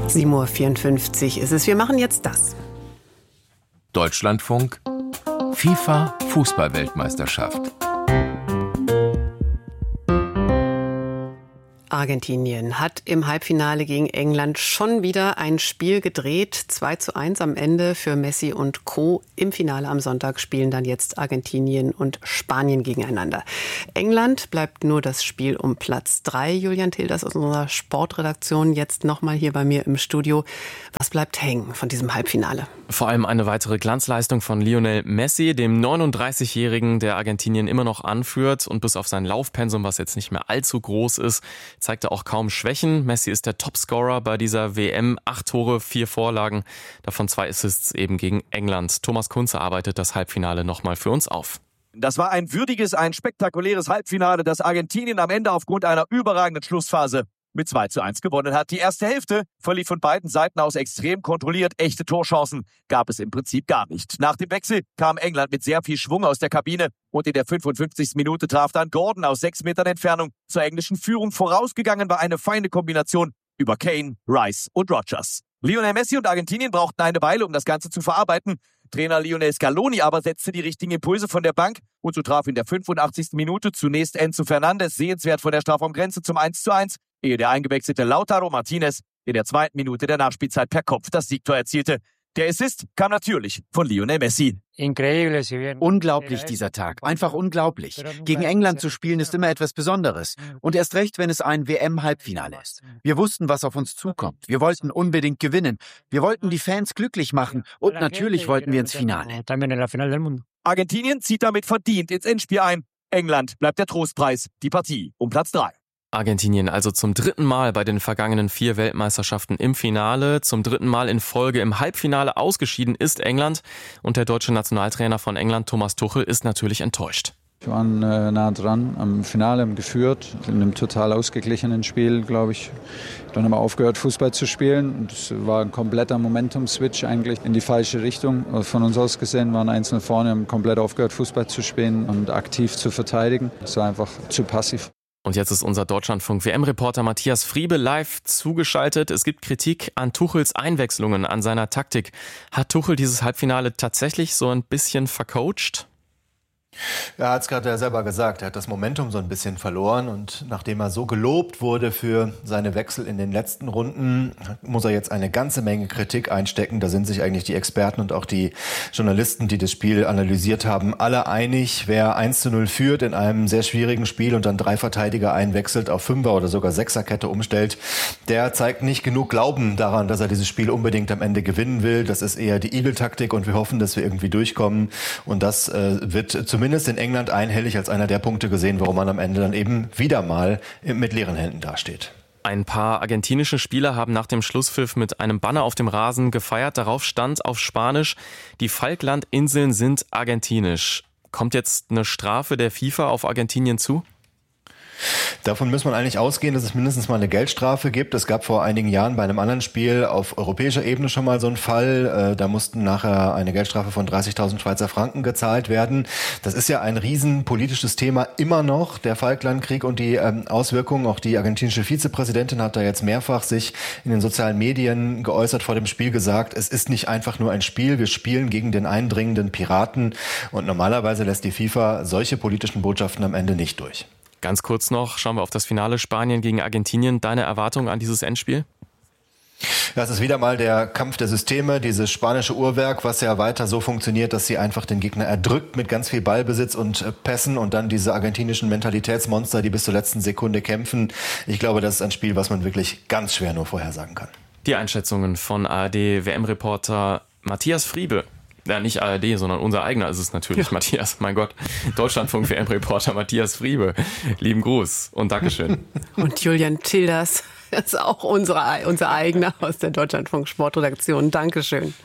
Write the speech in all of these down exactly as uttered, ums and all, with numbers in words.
sieben Uhr vierundfünfzig ist es. Wir machen jetzt das. Deutschlandfunk FIFA Fußball-Weltmeisterschaft. Argentinien hat im Halbfinale gegen England schon wieder ein Spiel gedreht. zwei zu eins am Ende für Messi und Co. Im Finale am Sonntag spielen dann jetzt Argentinien und Spanien gegeneinander. England bleibt nur das Spiel um Platz drei. Julian Tilders aus unserer Sportredaktion jetzt nochmal hier bei mir im Studio. Was bleibt hängen von diesem Halbfinale? Vor allem eine weitere Glanzleistung von Lionel Messi, dem neununddreißigjährigen, der Argentinien immer noch anführt und bis auf sein Laufpensum, was jetzt nicht mehr allzu groß ist, zeigte auch kaum Schwächen. Messi ist der Topscorer bei dieser W M. Acht Tore, vier Vorlagen, davon zwei Assists eben gegen England. Thomas Kunze arbeitet das Halbfinale nochmal für uns auf. Das war ein würdiges, ein spektakuläres Halbfinale, das Argentinien am Ende aufgrund einer überragenden Schlussphase mit zwei zu eins gewonnen hat. Die erste Hälfte verlief von beiden Seiten aus extrem kontrolliert. Echte Torchancen gab es im Prinzip gar nicht. Nach dem Wechsel kam England mit sehr viel Schwung aus der Kabine und in der fünfundfünfzigsten Minute traf dann Gordon aus sechs Metern Entfernung zur englischen Führung. Vorausgegangen war eine feine Kombination über Kane, Rice und Rodgers. Lionel Messi und Argentinien brauchten eine Weile, um das Ganze zu verarbeiten. Trainer Lionel Scaloni aber setzte die richtigen Impulse von der Bank und so traf in der fünfundachtzigsten Minute zunächst Enzo Fernandes sehenswert vor der Strafraumgrenze zum eins zu eins, ehe der eingewechselte Lautaro Martinez in der zweiten Minute der Nachspielzeit per Kopf das Siegtor erzielte. Der Assist kam natürlich von Lionel Messi. Unglaublich dieser Tag, einfach unglaublich. Gegen England zu spielen ist immer etwas Besonderes. Und erst recht, wenn es ein W M-Halbfinale ist. Wir wussten, was auf uns zukommt. Wir wollten unbedingt gewinnen. Wir wollten die Fans glücklich machen. Und natürlich wollten wir ins Finale. Argentinien zieht damit verdient ins Endspiel ein. England bleibt der Trostpreis, die Partie um Platz drei. Argentinien also zum dritten Mal bei den vergangenen vier Weltmeisterschaften im Finale, zum dritten Mal in Folge im Halbfinale ausgeschieden ist England und der deutsche Nationaltrainer von England, Thomas Tuchel, ist natürlich enttäuscht. Wir waren äh, nah dran am Finale, haben geführt, in einem total ausgeglichenen Spiel, glaube ich. Dann haben wir aufgehört, Fußball zu spielen und es war ein kompletter Momentum-Switch eigentlich in die falsche Richtung. Von uns aus gesehen waren einzeln vorne, haben komplett aufgehört, Fußball zu spielen und aktiv zu verteidigen. Es war einfach zu passiv. Und jetzt ist unser Deutschlandfunk-W M-Reporter Matthias Friebe live zugeschaltet. Es gibt Kritik an Tuchels Einwechslungen, an seiner Taktik. Hat Tuchel dieses Halbfinale tatsächlich so ein bisschen vercoacht? Er hat es gerade ja selber gesagt, er hat das Momentum so ein bisschen verloren und nachdem er so gelobt wurde für seine Wechsel in den letzten Runden, muss er jetzt eine ganze Menge Kritik einstecken. Da sind sich eigentlich die Experten und auch die Journalisten, die das Spiel analysiert haben, alle einig. Wer eins zu null führt in einem sehr schwierigen Spiel und dann drei Verteidiger einwechselt, auf Fünfer- oder sogar Sechserkette umstellt, der zeigt nicht genug Glauben daran, dass er dieses Spiel unbedingt am Ende gewinnen will. Das ist eher die Igel-Taktik und wir hoffen, dass wir irgendwie durchkommen und das äh, wird zumindest Zumindest in England einhellig als einer der Punkte gesehen, warum man am Ende dann eben wieder mal mit leeren Händen dasteht. Ein paar argentinische Spieler haben nach dem Schlusspfiff mit einem Banner auf dem Rasen gefeiert. Darauf stand auf Spanisch: Die Falklandinseln sind argentinisch. Kommt jetzt eine Strafe der FIFA auf Argentinien zu? Davon muss man eigentlich ausgehen, dass es mindestens mal eine Geldstrafe gibt. Es gab vor einigen Jahren bei einem anderen Spiel auf europäischer Ebene schon mal so einen Fall. Da mussten nachher eine Geldstrafe von dreißigtausend Schweizer Franken gezahlt werden. Das ist ja ein riesen politisches Thema immer noch, der Falklandkrieg und die Auswirkungen. Auch die argentinische Vizepräsidentin hat da jetzt mehrfach sich in den sozialen Medien geäußert, vor dem Spiel gesagt, es ist nicht einfach nur ein Spiel, wir spielen gegen den eindringenden Piraten. Und normalerweise lässt die FIFA solche politischen Botschaften am Ende nicht durch. Ganz kurz noch, schauen wir auf das Finale Spanien gegen Argentinien. Deine Erwartung an dieses Endspiel? Ja, es ist wieder mal der Kampf der Systeme, dieses spanische Uhrwerk, was ja weiter so funktioniert, dass sie einfach den Gegner erdrückt mit ganz viel Ballbesitz und Pässen und dann diese argentinischen Mentalitätsmonster, die bis zur letzten Sekunde kämpfen. Ich glaube, das ist ein Spiel, was man wirklich ganz schwer nur vorhersagen kann. Die Einschätzungen von A R D-W M-Reporter Matthias Friebe. Ja, nicht A R D, sondern unser eigener ist es natürlich, ja. Matthias, mein Gott. Deutschlandfunk-W M-Reporter Matthias Friebe. Lieben Gruß und Dankeschön. Und Julian Tilders ist auch unsere, unser eigener aus der Deutschlandfunk-Sportredaktion. Dankeschön.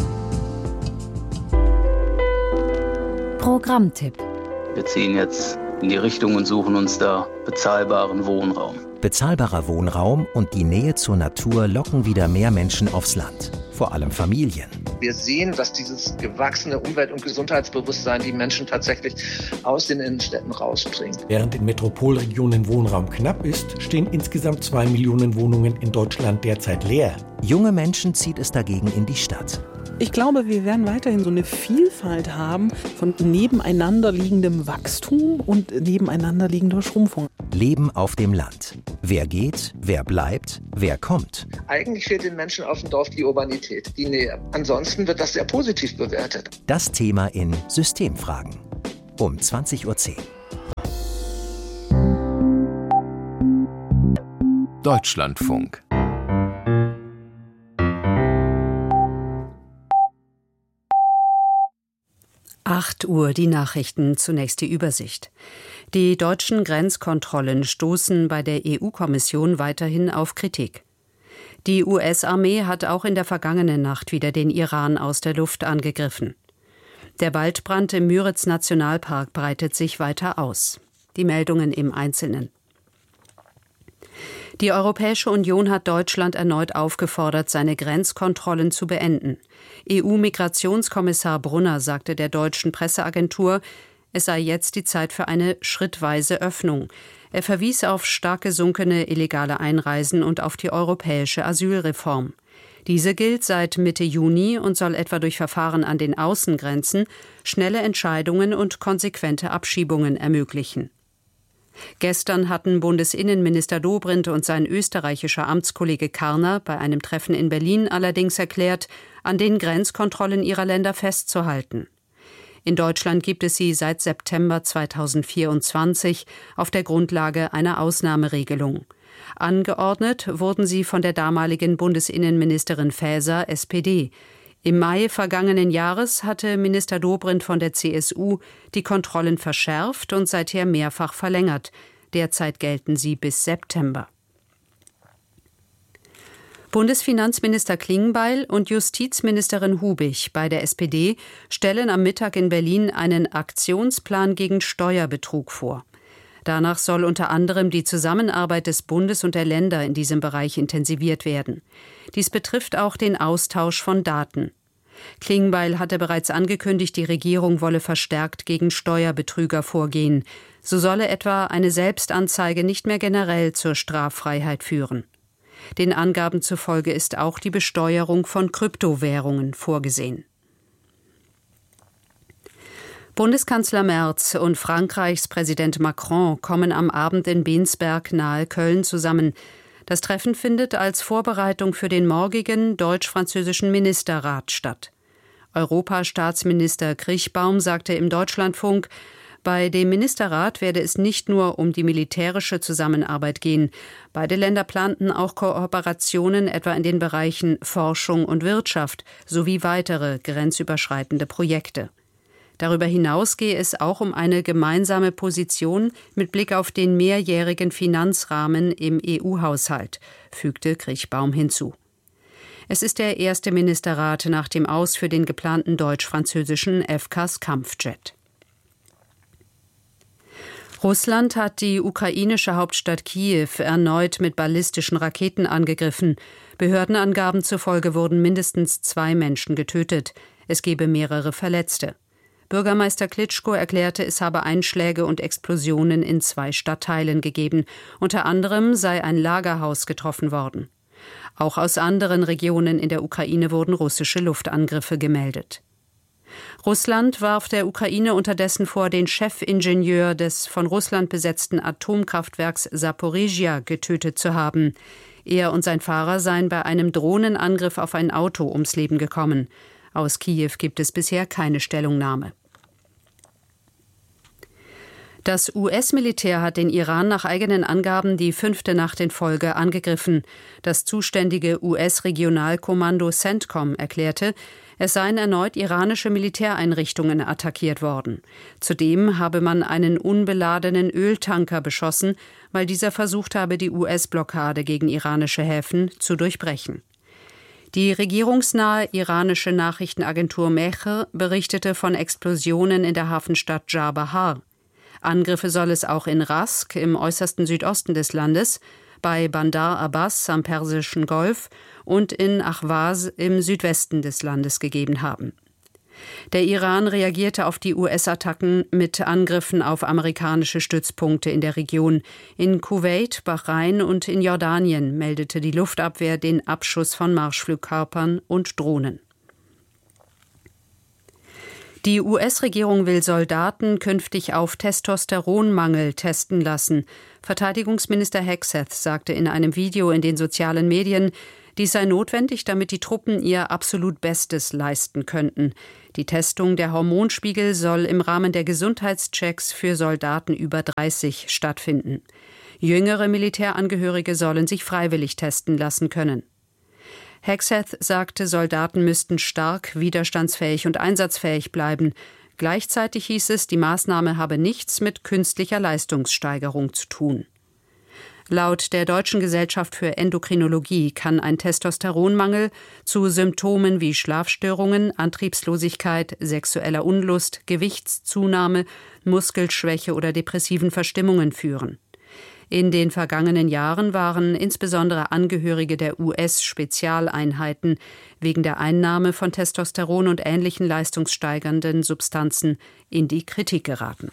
Programmtipp. Wir ziehen jetzt in die Richtung und suchen uns da bezahlbaren Wohnraum. Bezahlbarer Wohnraum und die Nähe zur Natur locken wieder mehr Menschen aufs Land, vor allem Familien. Wir sehen, dass dieses gewachsene Umwelt- und Gesundheitsbewusstsein die Menschen tatsächlich aus den Innenstädten rausbringt. Während in Metropolregionen Wohnraum knapp ist, stehen insgesamt zwei Millionen Wohnungen in Deutschland derzeit leer. Junge Menschen zieht es dagegen in die Stadt. Ich glaube, wir werden weiterhin so eine Vielfalt haben von nebeneinander liegendem Wachstum und nebeneinander liegender Schrumpfung. Leben auf dem Land. Wer geht, wer bleibt, wer kommt. Eigentlich fehlt den Menschen auf dem Dorf die Urbanität, die Nähe. Ansonsten wird das sehr positiv bewertet. Das Thema in Systemfragen. Um zwanzig Uhr zehn. Deutschlandfunk. acht Uhr, die Nachrichten, zunächst die Übersicht. Die deutschen Grenzkontrollen stoßen bei der E U-Kommission weiterhin auf Kritik. Die U S-Armee hat auch in der vergangenen Nacht wieder den Iran aus der Luft angegriffen. Der Waldbrand im Müritz-Nationalpark breitet sich weiter aus. Die Meldungen im Einzelnen. Die Europäische Union hat Deutschland erneut aufgefordert, seine Grenzkontrollen zu beenden. E U-Migrationskommissar Brunner sagte der deutschen Presseagentur, es sei jetzt die Zeit für eine schrittweise Öffnung. Er verwies auf stark gesunkene illegale Einreisen und auf die europäische Asylreform. Diese gilt seit Mitte Juni und soll etwa durch Verfahren an den Außengrenzen schnelle Entscheidungen und konsequente Abschiebungen ermöglichen. Gestern hatten Bundesinnenminister Dobrindt und sein österreichischer Amtskollege Karner bei einem Treffen in Berlin allerdings erklärt, an den Grenzkontrollen ihrer Länder festzuhalten. In Deutschland gibt es sie seit September zweitausendvierundzwanzig auf der Grundlage einer Ausnahmeregelung. Angeordnet wurden sie von der damaligen Bundesinnenministerin Faeser, S P D. Im Mai vergangenen Jahres hatte Minister Dobrindt von der C S U die Kontrollen verschärft und seither mehrfach verlängert. Derzeit gelten sie bis September. Bundesfinanzminister Klingbeil und Justizministerin Hubig bei der S P D stellen am Mittag in Berlin einen Aktionsplan gegen Steuerbetrug vor. Danach soll unter anderem die Zusammenarbeit des Bundes und der Länder in diesem Bereich intensiviert werden. Dies betrifft auch den Austausch von Daten. Klingbeil hatte bereits angekündigt, die Regierung wolle verstärkt gegen Steuerbetrüger vorgehen. So solle etwa eine Selbstanzeige nicht mehr generell zur Straffreiheit führen. Den Angaben zufolge ist auch die Besteuerung von Kryptowährungen vorgesehen. Bundeskanzler Merz und Frankreichs Präsident Macron kommen am Abend in Bensberg nahe Köln zusammen. Das Treffen findet als Vorbereitung für den morgigen deutsch-französischen Ministerrat statt. Europastaatsminister Kriechbaum sagte im Deutschlandfunk, bei dem Ministerrat werde es nicht nur um die militärische Zusammenarbeit gehen. Beide Länder planten auch Kooperationen etwa in den Bereichen Forschung und Wirtschaft sowie weitere grenzüberschreitende Projekte. Darüber hinaus gehe es auch um eine gemeinsame Position mit Blick auf den mehrjährigen Finanzrahmen im E U-Haushalt, fügte Kriechbaum hinzu. Es ist der erste Ministerrat nach dem Aus für den geplanten deutsch-französischen F C A S-Kampfjet. Russland hat die ukrainische Hauptstadt Kiew erneut mit ballistischen Raketen angegriffen. Behördenangaben zufolge wurden mindestens zwei Menschen getötet. Es gebe mehrere Verletzte. Bürgermeister Klitschko erklärte, es habe Einschläge und Explosionen in zwei Stadtteilen gegeben. Unter anderem sei ein Lagerhaus getroffen worden. Auch aus anderen Regionen in der Ukraine wurden russische Luftangriffe gemeldet. Russland warf der Ukraine unterdessen vor, den Chefingenieur des von Russland besetzten Atomkraftwerks Saporizhia getötet zu haben. Er und sein Fahrer seien bei einem Drohnenangriff auf ein Auto ums Leben gekommen. Aus Kiew gibt es bisher keine Stellungnahme. Das U S-Militär hat den Iran nach eigenen Angaben die fünfte Nacht in Folge angegriffen. Das zuständige U S-Regionalkommando CENTCOM erklärte, es seien erneut iranische Militäreinrichtungen attackiert worden. Zudem habe man einen unbeladenen Öltanker beschossen, weil dieser versucht habe, die U S-Blockade gegen iranische Häfen zu durchbrechen. Die regierungsnahe iranische Nachrichtenagentur Mehr berichtete von Explosionen in der Hafenstadt Dschar Bahar. Angriffe soll es auch in Rask im äußersten Südosten des Landes, bei Bandar Abbas am Persischen Golf und in Ahwaz im Südwesten des Landes gegeben haben. Der Iran reagierte auf die U S-Attacken mit Angriffen auf amerikanische Stützpunkte in der Region. In Kuwait, Bahrain und in Jordanien meldete die Luftabwehr den Abschuss von Marschflugkörpern und Drohnen. Die U S-Regierung will Soldaten künftig auf Testosteronmangel testen lassen. Verteidigungsminister Hegseth sagte in einem Video in den sozialen Medien, dies sei notwendig, damit die Truppen ihr absolut Bestes leisten könnten. Die Testung der Hormonspiegel soll im Rahmen der Gesundheitschecks für Soldaten über dreißig stattfinden. Jüngere Militärangehörige sollen sich freiwillig testen lassen können. Hegseth sagte, Soldaten müssten stark, widerstandsfähig und einsatzfähig bleiben. Gleichzeitig hieß es, die Maßnahme habe nichts mit künstlicher Leistungssteigerung zu tun. Laut der Deutschen Gesellschaft für Endokrinologie kann ein Testosteronmangel zu Symptomen wie Schlafstörungen, Antriebslosigkeit, sexueller Unlust, Gewichtszunahme, Muskelschwäche oder depressiven Verstimmungen führen. In den vergangenen Jahren waren insbesondere Angehörige der U S-Spezialeinheiten wegen der Einnahme von Testosteron und ähnlichen leistungssteigernden Substanzen in die Kritik geraten.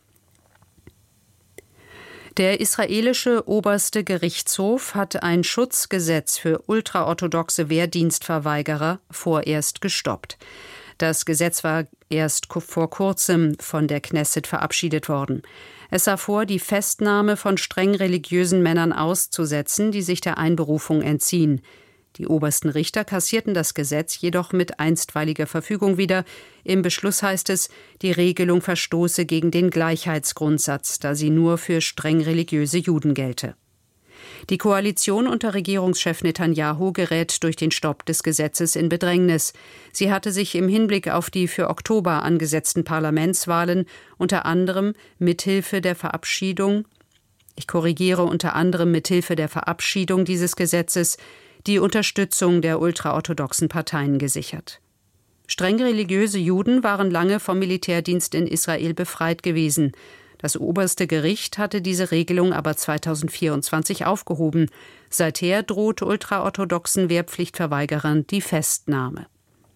Der israelische oberste Gerichtshof hat ein Schutzgesetz für ultraorthodoxe Wehrdienstverweigerer vorerst gestoppt. Das Gesetz war erst vor kurzem von der Knesset verabschiedet worden. Es sah vor, die Festnahme von streng religiösen Männern auszusetzen, die sich der Einberufung entziehen. Die obersten Richter kassierten das Gesetz jedoch mit einstweiliger Verfügung wieder. Im Beschluss heißt es, die Regelung verstoße gegen den Gleichheitsgrundsatz, da sie nur für streng religiöse Juden gelte. Die Koalition unter Regierungschef Netanyahu gerät durch den Stopp des Gesetzes in Bedrängnis. Sie hatte sich im Hinblick auf die für Oktober angesetzten Parlamentswahlen unter anderem mithilfe der Verabschiedung, ich korrigiere unter anderem mithilfe der Verabschiedung dieses Gesetzes, die Unterstützung der ultraorthodoxen Parteien gesichert. Streng religiöse Juden waren lange vom Militärdienst in Israel befreit gewesen. Das oberste Gericht hatte diese Regelung aber zweitausendvierundzwanzig aufgehoben. Seither droht ultraorthodoxen Wehrpflichtverweigerern die Festnahme.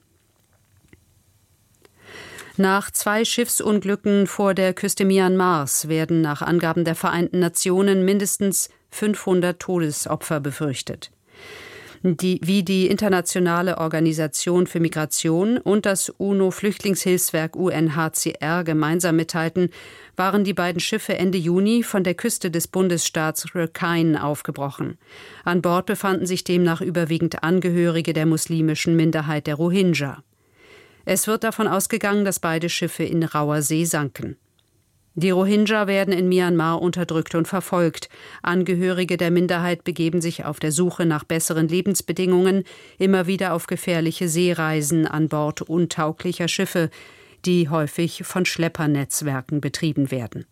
Nach zwei Schiffsunglücken vor der Küste Myanmars werden nach Angaben der Vereinten Nationen mindestens fünfhundert Todesopfer befürchtet. Die, wie die Internationale Organisation für Migration und das UNO-Flüchtlingshilfswerk U N H C R gemeinsam mitteilten, waren die beiden Schiffe Ende Juni von der Küste des Bundesstaats Rakhine aufgebrochen. An Bord befanden sich demnach überwiegend Angehörige der muslimischen Minderheit der Rohingya. Es wird davon ausgegangen, dass beide Schiffe in rauer See sanken. Die Rohingya werden in Myanmar unterdrückt und verfolgt. Angehörige der Minderheit begeben sich auf der Suche nach besseren Lebensbedingungen immer wieder auf gefährliche Seereisen an Bord untauglicher Schiffe, die häufig von Schleppernetzwerken betrieben werden.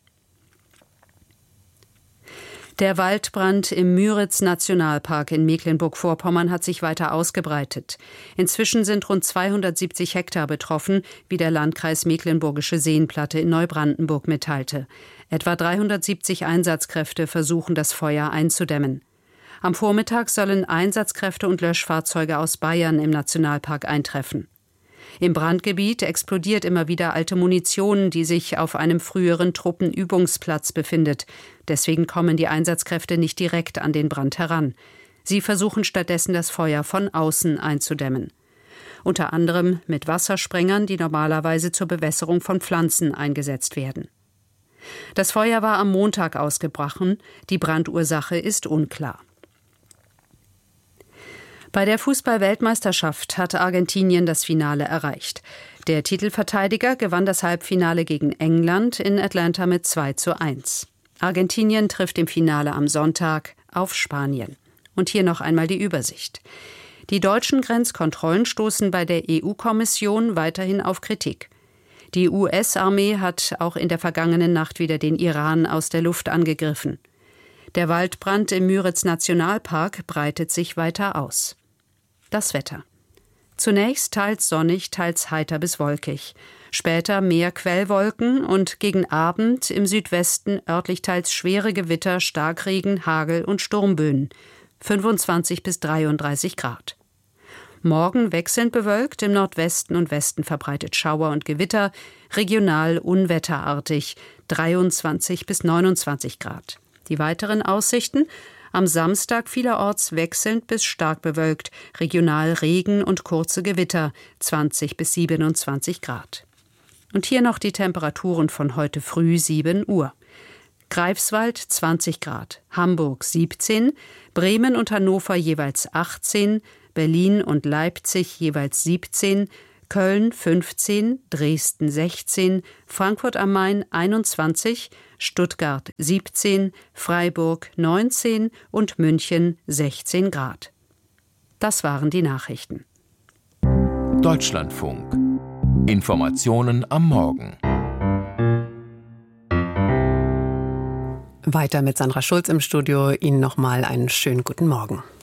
Der Waldbrand im Müritz-Nationalpark in Mecklenburg-Vorpommern hat sich weiter ausgebreitet. Inzwischen sind rund zweihundertsiebzig Hektar betroffen, wie der Landkreis Mecklenburgische Seenplatte in Neubrandenburg mitteilte. Etwa dreihundertsiebzig Einsatzkräfte versuchen, das Feuer einzudämmen. Am Vormittag sollen Einsatzkräfte und Löschfahrzeuge aus Bayern im Nationalpark eintreffen. Im Brandgebiet explodiert immer wieder alte Munition, die sich auf einem früheren Truppenübungsplatz befindet. Deswegen kommen die Einsatzkräfte nicht direkt an den Brand heran. Sie versuchen stattdessen, das Feuer von außen einzudämmen. Unter anderem mit Wassersprengern, die normalerweise zur Bewässerung von Pflanzen eingesetzt werden. Das Feuer war am Montag ausgebrochen. Die Brandursache ist unklar. Bei der Fußball-Weltmeisterschaft hat Argentinien das Finale erreicht. Der Titelverteidiger gewann das Halbfinale gegen England in Atlanta mit zwei zu eins. Argentinien trifft im Finale am Sonntag auf Spanien. Und hier noch einmal die Übersicht. Die deutschen Grenzkontrollen stoßen bei der E U-Kommission weiterhin auf Kritik. Die U S-Armee hat auch in der vergangenen Nacht wieder den Iran aus der Luft angegriffen. Der Waldbrand im Müritz-Nationalpark breitet sich weiter aus. Das Wetter. Zunächst teils sonnig, teils heiter bis wolkig. Später mehr Quellwolken und gegen Abend im Südwesten örtlich teils schwere Gewitter, Starkregen, Hagel und Sturmböen. fünfundzwanzig bis dreiunddreißig Grad. Morgen wechselnd bewölkt, im Nordwesten und Westen verbreitet Schauer und Gewitter, regional unwetterartig, dreiundzwanzig bis neunundzwanzig Grad. Die weiteren Aussichten: am Samstag vielerorts wechselnd bis stark bewölkt, regional Regen und kurze Gewitter, zwanzig bis siebenundzwanzig Grad. Und hier noch die Temperaturen von heute früh sieben Uhr. Greifswald zwanzig Grad, Hamburg siebzehn, Bremen und Hannover jeweils achtzehn, Berlin und Leipzig jeweils siebzehn, Köln fünfzehn, Dresden sechzehn, Frankfurt am Main einundzwanzig, Stuttgart siebzehn, Freiburg neunzehn und München sechzehn Grad. Das waren die Nachrichten. Deutschlandfunk. Informationen am Morgen. Weiter mit Sandra Schulz im Studio. Ihnen nochmal einen schönen guten Morgen.